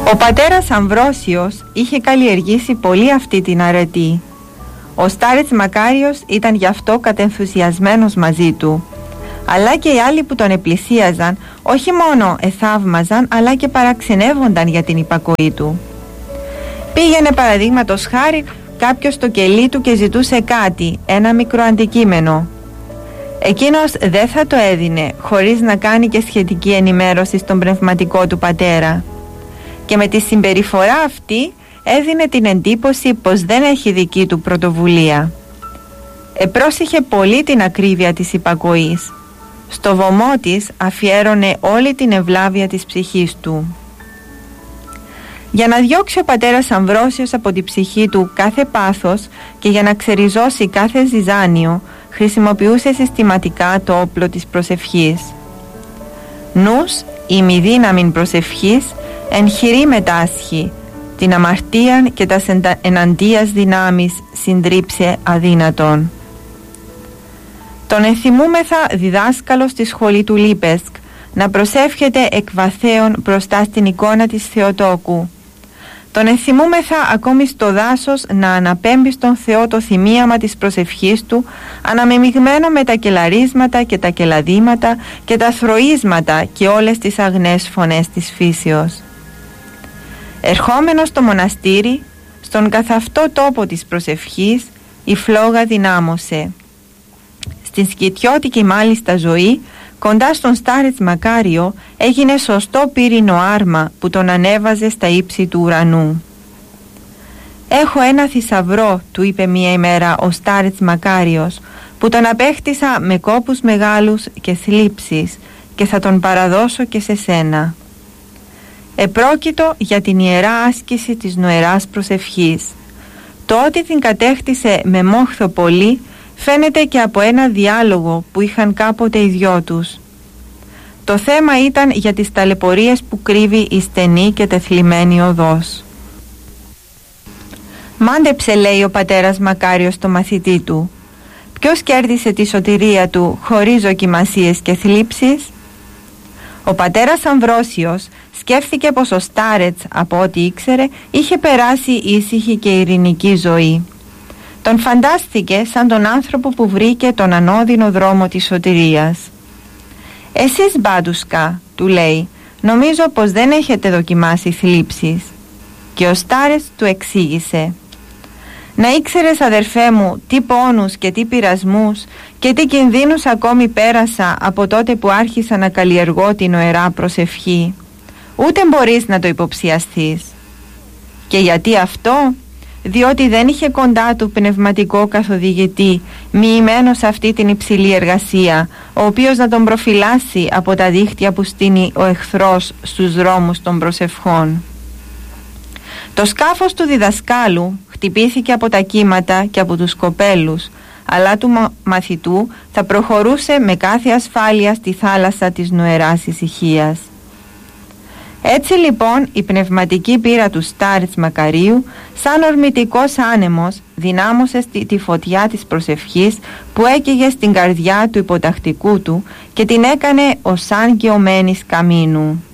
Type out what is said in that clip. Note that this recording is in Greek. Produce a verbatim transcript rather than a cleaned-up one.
Ο πατέρας Αμβρόσιος είχε καλλιεργήσει πολύ αυτή την αρετή. Ο Στάρετς Μακάριος ήταν γι' αυτό κατενθουσιασμένος μαζί του. Αλλά και οι άλλοι που τον επλησίαζαν όχι μόνο εθαύμαζαν, αλλά και παραξενεύονταν για την υπακοή του. Πήγαινε παραδείγματος χάρη κάποιος στο κελί του και ζητούσε κάτι, ένα μικρό αντικείμενο. Εκείνος δεν θα το έδινε χωρίς να κάνει και σχετική ενημέρωση στον πνευματικό του πατέρα. Και με τη συμπεριφορά αυτή έδινε την εντύπωση πως δεν έχει δική του πρωτοβουλία. Επρόσεχε πολύ την ακρίβεια της υπακοής. Στο βωμό της αφιέρωνε όλη την ευλάβεια της ψυχής του. Για να διώξει ο πατέρας Αμβρόσιος από την ψυχή του κάθε πάθος και για να ξεριζώσει κάθε ζυζάνιο, χρησιμοποιούσε συστηματικά το όπλο της προσευχής. Νους ημιδύναμην προσευχής εν χειρή μετάσχη, την αμαρτίαν και τας εναντίας δυνάμεις συντρίψε αδύνατον. Τον ενθυμούμεθα διδάσκαλος στη σχολή του Λίπεσκ να προσεύχεται εκ βαθέων μπροστά στην εικόνα της Θεοτόκου. Τον ενθυμούμεθα ακόμη στο δάσος να αναπέμπει στον Θεό το θυμίαμα της προσευχής του, αναμεμειγμένο με τα κελαρίσματα και τα κελαδίματα και τα θροίσματα και όλες τις αγνές φωνές της φύσεως. Ερχόμενος στο μοναστήρι, στον καθαυτό τόπο της προσευχής, η φλόγα δυνάμωσε. Στην σκητιώτικη μάλιστα ζωή, κοντά στον Στάρετς Μακάριο, έγινε σωστό πύρινο άρμα που τον ανέβαζε στα ύψη του ουρανού. «Έχω ένα θησαυρό», του είπε μία ημέρα ο Στάρετς Μακάριος, «που τον απέκτησα με κόπους μεγάλους και θλίψεις και θα τον παραδώσω και σε σένα». Επρόκειτο για την ιερά άσκηση της νοεράς προσευχής. Το ότι την κατέκτησε με μόχθο πολύ φαίνεται και από ένα διάλογο που είχαν κάποτε οι δυο τους. Το θέμα ήταν για τις ταλαιπωρίες που κρύβει η στενή και τεθλιμμένη οδός. «Μάντεψε», λέει ο πατέρας Μακάριος στο μαθητή του, «ποιος κέρδισε τη σωτηρία του χωρίς δοκιμασίες και θλίψεις?» Ο πατέρας Αμβρόσιος σκέφθηκε πως ο Στάρετς, από ό,τι ήξερε, είχε περάσει ήσυχη και ειρηνική ζωή. Τον φαντάστηκε σαν τον άνθρωπο που βρήκε τον ανώδυνο δρόμο της σωτηρίας. «Εσείς, μπάντουσκα», του λέει, «νομίζω πως δεν έχετε δοκιμάσει θλίψεις». Και ο Στάρετς του εξήγησε: «Να ήξερες, αδερφέ μου, τι πόνους και τι πειρασμούς και τι κινδύνους ακόμη πέρασα από τότε που άρχισα να καλλιεργώ την νοερά προσευχή. Ούτε μπορείς να το υποψιαστείς». Και γιατί αυτό? Διότι δεν είχε κοντά του πνευματικό καθοδηγητή μοιημένο σε αυτή την υψηλή εργασία, ο οποίος να τον προφυλάσει από τα δίχτυα που στείνει ο εχθρός στους δρόμους των προσευχών. Το σκάφος του διδασκάλου χτυπήθηκε από τα κύματα και από τους κοπέλους, αλλά του μα- μαθητού θα προχωρούσε με κάθε ασφάλεια στη θάλασσα της νοεράς ησυχίας. Έτσι λοιπόν η πνευματική πείρα του Στάρετς Μακαρίου, σαν ορμητικός άνεμος, δυνάμωσε στη, τη φωτιά της προσευχής που έκαιγε στην καρδιά του υποτακτικού του και την έκανε ως αν γεωμένης καμίνου.